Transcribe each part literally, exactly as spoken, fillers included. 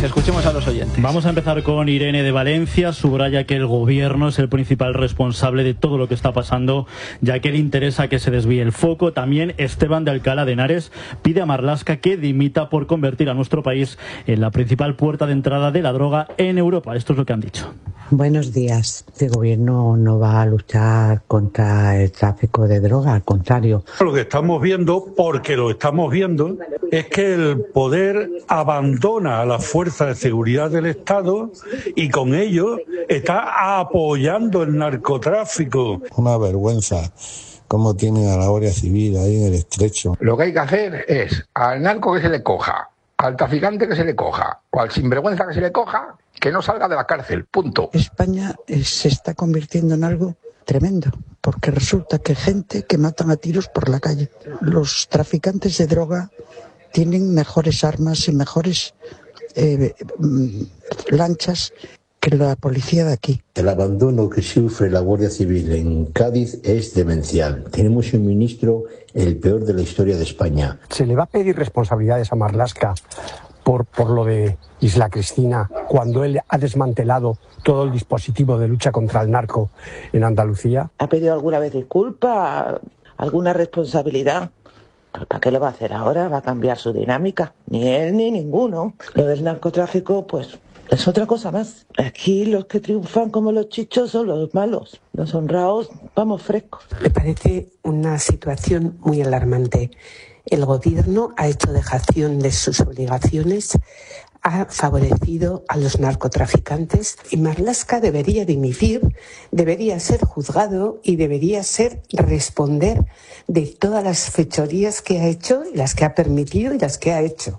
Escuchemos a los oyentes. Vamos a empezar con Irene de Valencia. Subraya que el gobierno es el principal responsable de todo lo que está pasando, ya que le interesa que se desvíe el foco. También Esteban de Alcalá de Henares pide a Marlaska que dimita por convertir a nuestro país en la principal puerta de entrada de la droga en Europa. Esto es lo que han dicho. Buenos días. Este gobierno no va a luchar contra el tráfico de droga, al contrario. Lo que estamos viendo, porque lo estamos viendo, es que el poder abandona a las fuerzas de seguridad del Estado y con ello está apoyando el narcotráfico. Una vergüenza cómo tiene a la Guardia Civil ahí en el estrecho. Lo que hay que hacer es al narco que se le coja, al traficante que se le coja o al sinvergüenza que se le coja, que no salga de la cárcel, punto. España eh, se está convirtiendo en algo tremendo, porque resulta que gente que matan a tiros por la calle. Los traficantes de droga tienen mejores armas y mejores eh, lanchas que la policía de aquí. El abandono que sufre la Guardia Civil en Cádiz es demencial. Tenemos un ministro el peor de la historia de España. ¿Se le va a pedir responsabilidades a Marlaska por, por lo de Isla Cristina, cuando él ha desmantelado todo el dispositivo de lucha contra el narco en Andalucía? ¿Ha pedido alguna vez disculpa, alguna responsabilidad? ¿Para qué lo va a hacer ahora? ¿Va a cambiar su dinámica? Ni él ni ninguno. Lo del narcotráfico, pues, es otra cosa más. Aquí los que triunfan como los chichos son los malos. Los honrados, vamos frescos. Me parece una situación muy alarmante. El gobierno ha hecho dejación de sus obligaciones, ha favorecido a los narcotraficantes y Marlaska debería dimitir, debería ser juzgado y debería ser responder de todas las fechorías que ha hecho, las que ha permitido y las que ha hecho.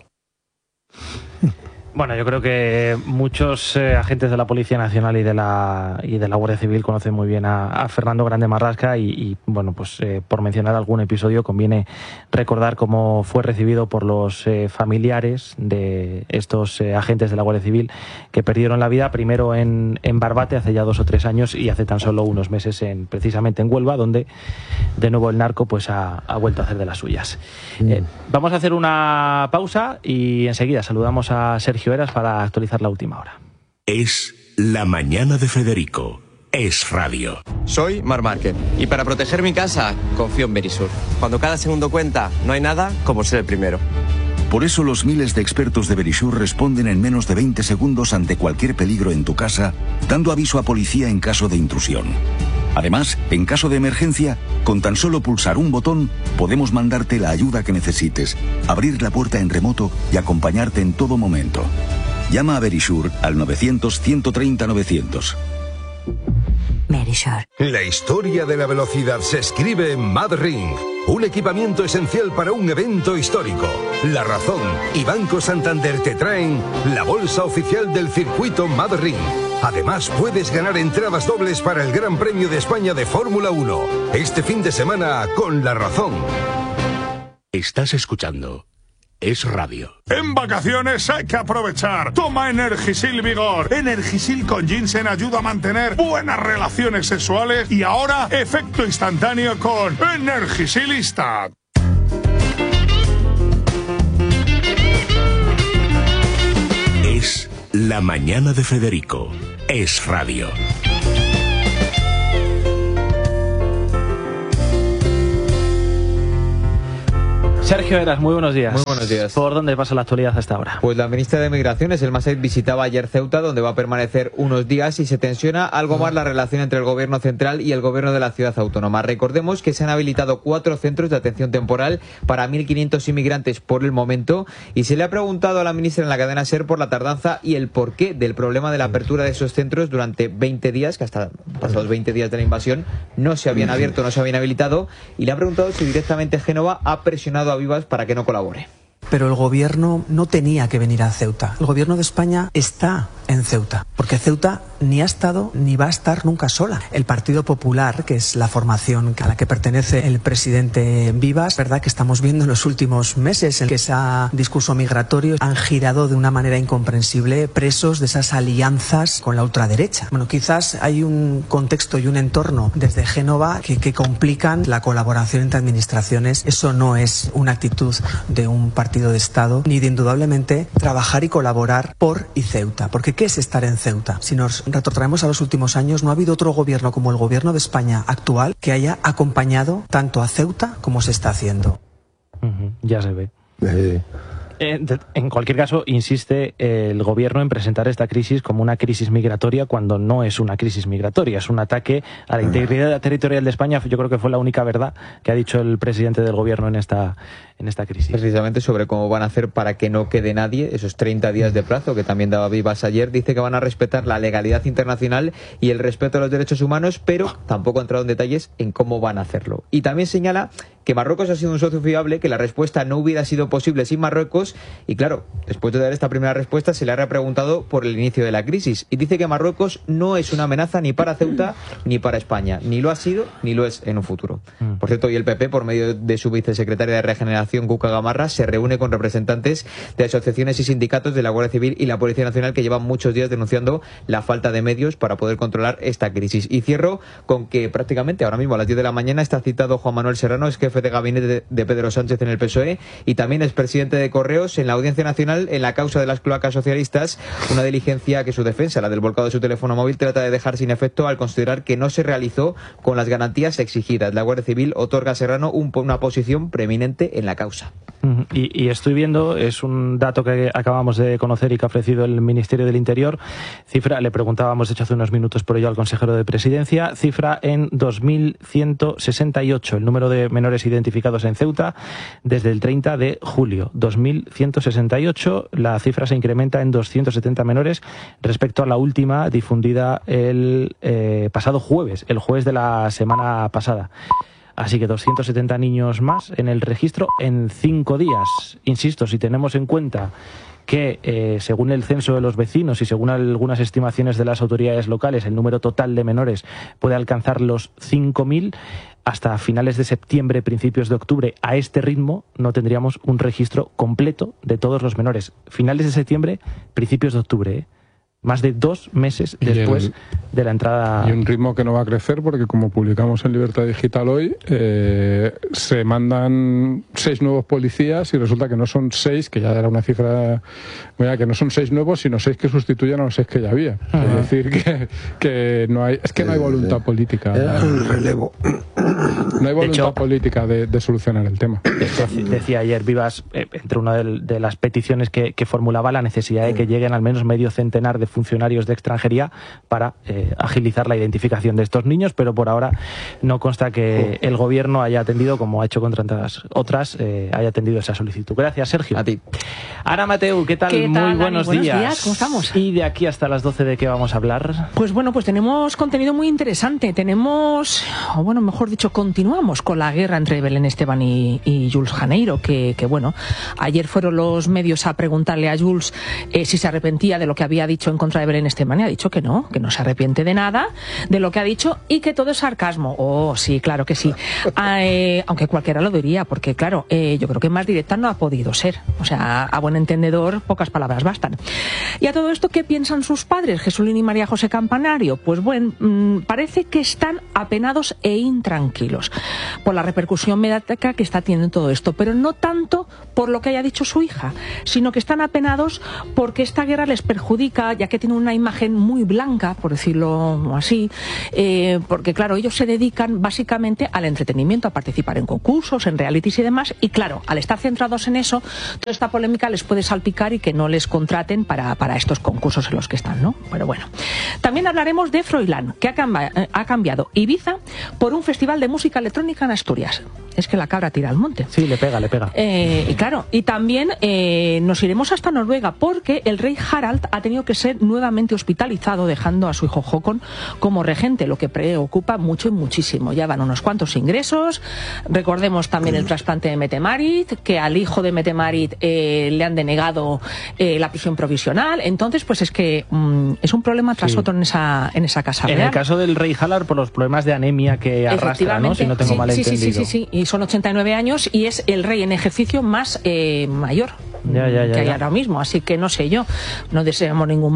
Bueno, yo creo que muchos eh, agentes de la Policía Nacional y de la y de la Guardia Civil conocen muy bien a, a Fernando Grande Marlaska y, y bueno, pues eh, por mencionar algún episodio conviene recordar cómo fue recibido por los eh, familiares de estos eh, agentes de la Guardia Civil que perdieron la vida primero en, en Barbate hace ya dos o tres años y hace tan solo unos meses en precisamente en Huelva, donde de nuevo el narco pues ha, ha vuelto a hacer de las suyas. Mm. Eh, vamos a hacer una pausa y enseguida saludamos a Sergio Eras para actualizar la última hora. Es La Mañana de Federico. Es radio. Soy Mar Márquez y para proteger mi casa confío en Verisur. Cuando cada segundo cuenta, no hay nada como ser el primero. Por eso los miles de expertos de Verisur responden en menos de veinte segundos ante cualquier peligro en tu casa, dando aviso a policía en caso de intrusión. Además, en caso de emergencia, con tan solo pulsar un botón, podemos mandarte la ayuda que necesites, abrir la puerta en remoto y acompañarte en todo momento. Llama a Verisur al novecientos, ciento treinta, novecientos. Verisur. La historia de la velocidad se escribe en MadRing, un equipamiento esencial para un evento histórico. La Razón y Banco Santander te traen la bolsa oficial del circuito MadRing. Además, puedes ganar entradas dobles para el Gran Premio de España de Fórmula uno. Este fin de semana con La Razón. Estás escuchando Es Radio. En vacaciones hay que aprovechar. Toma Energisil Vigor. Energisil con ginseng ayuda a mantener buenas relaciones sexuales y ahora efecto instantáneo con Energisilista. Es La Mañana de Federico. Es radio. Sergio Eras, muy buenos días. Muy buenos días. ¿Por dónde pasa la actualidad hasta ahora? Pues la ministra de Migraciones, Elma Said, visitaba ayer Ceuta, donde va a permanecer unos días y se tensiona algo más la relación entre el gobierno central y el gobierno de la ciudad autónoma. Recordemos que se han habilitado cuatro centros de atención temporal para mil quinientos inmigrantes por el momento y se le ha preguntado a la ministra en la cadena SER por la tardanza y el porqué del problema de la apertura de esos centros durante veinte días, que hasta pasados veinte días de la invasión no se habían abierto, no se habían habilitado, y le ha preguntado si directamente Génova ha presionado a Vivas para que no colabore. Pero el gobierno no tenía que venir a Ceuta. El gobierno de España está en Ceuta, porque Ceuta ni ha estado ni va a estar nunca sola. El Partido Popular, que es la formación a la que pertenece el presidente Vivas, verdad que estamos viendo en los últimos meses en que ese discurso migratorio han girado de una manera incomprensible presos de esas alianzas con la ultraderecha. Bueno, quizás hay un contexto y un entorno desde Génova que, que complican la colaboración entre administraciones. Eso no es una actitud de un partido partido de Estado, ni de indudablemente trabajar y colaborar por y Ceuta. Porque ¿qué es estar en Ceuta? Si nos retrotraemos a los últimos años, no ha habido otro gobierno como el gobierno de España actual que haya acompañado tanto a Ceuta como se está haciendo. Uh-huh, ya se ve. Eh. En cualquier caso, insiste el gobierno en presentar esta crisis como una crisis migratoria cuando no es una crisis migratoria, es un ataque a la integridad territorial de España. Yo creo que fue la única verdad que ha dicho el presidente del gobierno en esta, en esta crisis. Precisamente sobre cómo van a hacer para que no quede nadie, esos treinta días de plazo que también daba Vivas ayer. Dice que van a respetar la legalidad internacional y el respeto a los derechos humanos, pero tampoco ha entrado en detalles en cómo van a hacerlo. Y también señala que Marruecos ha sido un socio fiable, que la respuesta no hubiera sido posible sin Marruecos. Y claro, después de dar esta primera respuesta se le ha repreguntado por el inicio de la crisis y dice que Marruecos no es una amenaza ni para Ceuta ni para España, ni lo ha sido ni lo es en un futuro. Mm. Por cierto, hoy el P P, por medio de su vicesecretaria de Regeneración, Cuca Gamarra, se reúne con representantes de asociaciones y sindicatos de la Guardia Civil y la Policía Nacional, que llevan muchos días denunciando la falta de medios para poder controlar esta crisis. Y cierro con que prácticamente ahora mismo a las diez de la mañana está citado Juan Manuel Serrano, es jefe de gabinete de Pedro Sánchez en el P S O E y también es presidente de Correos, en la Audiencia Nacional en la causa de las cloacas socialistas, una diligencia que su defensa, la del volcado de su teléfono móvil, trata de dejar sin efecto al considerar que no se realizó con las garantías exigidas. La Guardia Civil otorga a Serrano un, una posición preeminente en la causa. Y, y estoy viendo, es un dato que acabamos de conocer y que ha ofrecido el Ministerio del Interior, cifra, le preguntábamos de hecho hace unos minutos por ello al consejero de Presidencia, cifra en dos mil ciento sesenta y ocho el número de menores identificados en Ceuta desde el treinta de julio. dos mil ciento sesenta y ocho, la cifra se incrementa en doscientos setenta menores respecto a la última difundida el eh, pasado jueves, el jueves de la semana pasada. Así que doscientos setenta niños más en el registro en cinco días. Insisto, si tenemos en cuenta que eh, según el censo de los vecinos y según algunas estimaciones de las autoridades locales, el número total de menores puede alcanzar los cinco mil, hasta finales de septiembre, principios de octubre, a este ritmo no tendríamos un registro completo de todos los menores. Finales de septiembre, principios de octubre, ¿eh? Más de dos meses después el, de la entrada. Y un ritmo que no va a crecer porque, como publicamos en Libertad Digital hoy, eh, se mandan seis nuevos policías y resulta que no son seis, que ya era una cifra, mira, que no son seis nuevos, sino seis que sustituyen a los seis que ya había. Uh-huh. Es decir, que, que no hay, es que no hay voluntad eh, política. Era el relevo. No hay voluntad de hecho, política de, de solucionar el tema. Decía ayer Vivas, eh, entre una de, de las peticiones que, que formulaba, la necesidad de que lleguen al menos medio centenar de funcionarios de extranjería para eh, agilizar la identificación de estos niños, pero por ahora no consta que el gobierno haya atendido, como ha hecho con tantas otras, eh, haya atendido esa solicitud. Gracias, Sergio. A ti. Ana Mateu, ¿qué tal? ¿Qué Muy tal, buenos, buenos días. días. ¿Cómo estamos? Y de aquí hasta las doce, ¿de qué vamos a hablar? Pues bueno, pues tenemos contenido muy interesante. Tenemos, o bueno, mejor dicho, continuamos con la guerra entre Belén Esteban y, y Jules Janeiro, que, que bueno, ayer fueron los medios a preguntarle a Jules eh, si se arrepentía de lo que había dicho en contra de Belén Esteban, y ha dicho que no, que no se arrepiente de nada de lo que ha dicho y que todo es sarcasmo. Oh, sí, claro que sí. Eh, aunque cualquiera lo diría, porque claro, eh, yo creo que más directa no ha podido ser. O sea, a buen entendedor, pocas palabras bastan. Y a todo esto, ¿qué piensan sus padres, Jesulín y María José Campanario? Pues bueno, mmm, parece que están apenados e intranquilos por la repercusión mediática que está teniendo todo esto, pero no tanto por lo que haya dicho su hija, sino que están apenados porque esta guerra les perjudica, ya que tiene una imagen muy blanca, por decirlo así, eh, porque claro, ellos se dedican básicamente al entretenimiento, a participar en concursos, en realities y demás, y claro, al estar centrados en eso, toda esta polémica les puede salpicar y que no les contraten para, para estos concursos en los que están, ¿no? Pero bueno, también hablaremos de Froilán, que ha, camba, eh, ha cambiado Ibiza por un festival de música electrónica en Asturias. Es que la cabra tira al monte. Sí, le pega, le pega. Eh, y claro, y también eh, nos iremos hasta Noruega, porque el rey Harald ha tenido que ser nuevamente hospitalizado, dejando a su hijo Håkon como regente, lo que preocupa mucho y muchísimo. Ya van unos cuantos ingresos. Recordemos también el trasplante de Mette-Marit, que al hijo de Mette-Marit eh, le han denegado eh, la prisión provisional. Entonces, pues es que mm, es un problema tras sí. otro en esa, en esa casa en real. El caso del rey Harald, por los problemas de anemia que arrastra, ¿no? Si no tengo sí, mal sí, entendido. Sí, sí, sí, sí. Y son ochenta y nueve años y es el rey en ejercicio más eh, mayor ya, ya, ya, que hay ya. ahora mismo. Así que no sé yo, no deseamos ningún mal.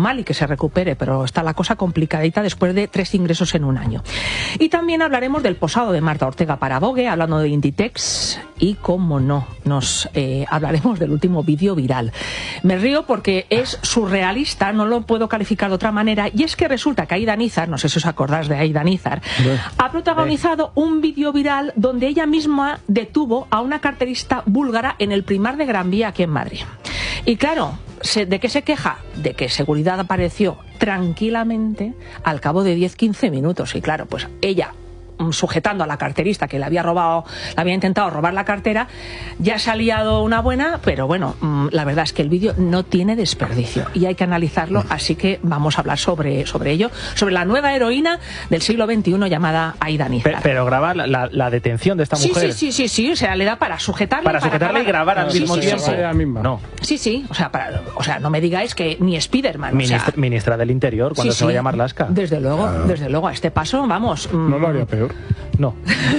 mal y que se recupere, pero está la cosa complicadita después de tres ingresos en un año. Y también hablaremos del posado de Marta Ortega para Vogue, hablando de Inditex, y cómo no, nos eh, hablaremos del último vídeo viral. Me río porque es surrealista, no lo puedo calificar de otra manera, y es que resulta que Aida Nízar, no sé si os acordáis de Aida Nízar, bueno, ha protagonizado eh. un vídeo viral donde ella misma detuvo a una carterista búlgara en el Primar de Gran Vía aquí en Madrid. Y claro, ¿de qué se queja? De que seguridad apareció tranquilamente al cabo de diez a quince minutos. Y claro, pues ella, sujetando a la carterista que le había robado, le había intentado robar la cartera, ya se ha liado una buena, pero bueno, la verdad es que el vídeo no tiene desperdicio y hay que analizarlo, así que vamos a hablar sobre, sobre ello, sobre la nueva heroína del siglo veintiuno llamada Aida Nízar. Pero, pero grabar la, la, la detención de esta mujer. Sí, sí, sí, sí, sí, o sea, le da para sujetarle. Para sujetarle para y grabar al sí, mismo sí, tiempo. Sí, sí. No. Sí, sí, o sea, para, o sea, no me digáis que ni Spiderman. Ministra, o sea, ministra del Interior, cuando sí, se sí, vaya a Marlaska. Desde luego, ah. desde luego, a este paso, vamos. No lo haría peor. No.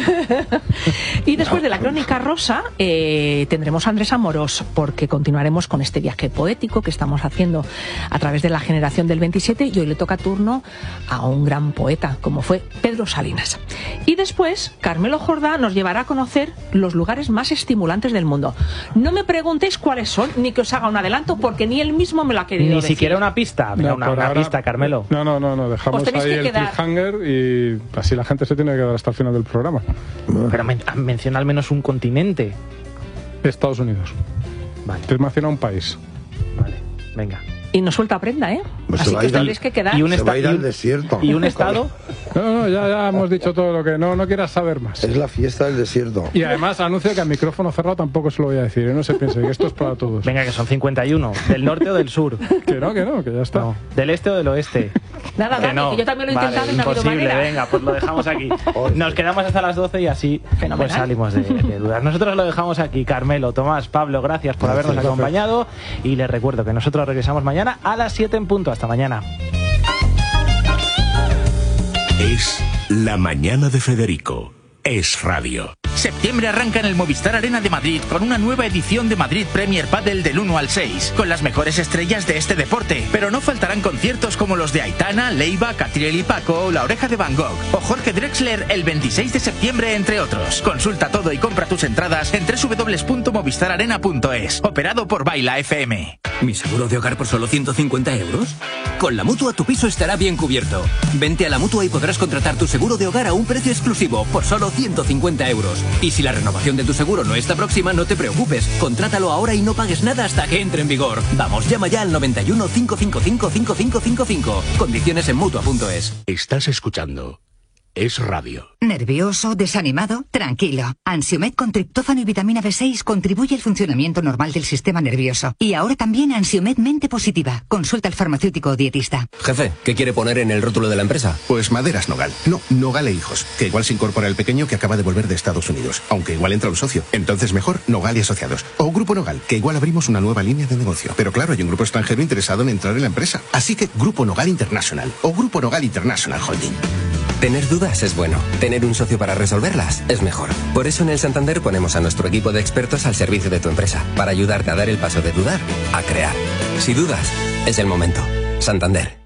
Y después de la crónica rosa eh, tendremos a Andrés Amorós, porque continuaremos con este viaje poético que estamos haciendo a través de la generación del veintisiete, y hoy le toca turno a un gran poeta como fue Pedro Salinas. Y después Carmelo Jordá nos llevará a conocer los lugares más estimulantes del mundo. No me preguntéis cuáles son, ni que os haga un adelanto, porque ni él mismo me lo ha querido ni decir. Ni siquiera una pista. Venga, no, una, una ahora, pista, Carmelo. No, no, no, no dejamos ahí el quedar... cliffhanger y así la gente se tiene que quedar hasta el final del programa. Pero men menciona al menos un continente. Estados Unidos. Vale. Te menciona un país. Vale, venga. Y no suelta prenda, ¿eh? Pues así que tendréis al, que quedar. Y un, se va a ir al desierto. ¿Y un estado? No, no, ya, ya hemos dicho todo lo que no, no quieras saber más. Es la fiesta del desierto. Y además anuncio que a micrófono cerrado tampoco se lo voy a decir, ¿eh? No se piense que esto es para todos. Venga, que son cincuenta y uno. ¿Del norte o del sur? Que no, que no, que ya está. No. ¿Del este o del oeste? Nada, que Dani, no. que yo también lo he intentado vale, y no ha habido manera. Venga, pues lo dejamos aquí. Nos quedamos hasta las doce y así pues salimos de, de dudas. Nosotros lo dejamos aquí. Carmelo, Tomás, Pablo, gracias por gracias, habernos acompañado. Y les recuerdo que nosotros regresamos mañana a las siete en punto. Hasta mañana. Es La Mañana de Federico. Es radio. Septiembre arranca en el Movistar Arena de Madrid con una nueva edición de Madrid Premier Padel del uno al seis, con las mejores estrellas de este deporte. Pero no faltarán conciertos como los de Aitana, Leiva, Catriel y Paco, o La Oreja de Van Gogh o Jorge Drexler el veintiséis de septiembre, entre otros. Consulta todo y compra tus entradas en doble u doble u doble u punto movistar arena punto es. Operado por Baila F M. ¿Mi seguro de hogar por solo ciento cincuenta euros? Con la Mutua tu piso estará bien cubierto. Vente a la Mutua y podrás contratar tu seguro de hogar a un precio exclusivo por solo ciento cincuenta euros. Y si la renovación de tu seguro no está próxima, no te preocupes. Contrátalo ahora y no pagues nada hasta que entre en vigor. Vamos, llama ya al noventa y uno, cincuenta y cinco, cincuenta y cinco cincuenta y cinco. Condiciones en Mutua punto es. Estás escuchando Es Radio. ¿Nervioso? ¿Desanimado? Tranquilo. Ansiomed con triptófano y vitamina B seis contribuye al funcionamiento normal del sistema nervioso. Y ahora también Ansiomed Mente Positiva. Consulta al farmacéutico o dietista. Jefe, ¿qué quiere poner en el rótulo de la empresa? Pues Maderas Nogal. No, Nogal e Hijos. Que igual se incorpora el pequeño que acaba de volver de Estados Unidos. Aunque igual entra un socio. Entonces mejor Nogal y Asociados. O Grupo Nogal, que igual abrimos una nueva línea de negocio. Pero claro, hay un grupo extranjero interesado en entrar en la empresa. Así que Grupo Nogal International. O Grupo Nogal International Holding. Tener dudas es bueno. Tener un socio para resolverlas es mejor. Por eso en el Santander ponemos a nuestro equipo de expertos al servicio de tu empresa, para ayudarte a dar el paso de dudar a crear. Si dudas, es el momento. Santander.